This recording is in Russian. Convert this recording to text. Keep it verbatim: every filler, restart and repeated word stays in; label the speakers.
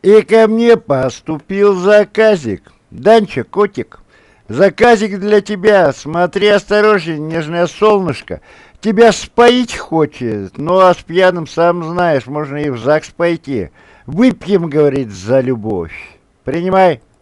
Speaker 1: И ко мне поступил заказик. Данча, котик, заказик для тебя. Смотри осторожнее, нежное солнышко. Тебя споить хочет, ну а с пьяным, сам знаешь, можно и в ЗАГС пойти. Выпьем, говорит, за любовь. Принимай.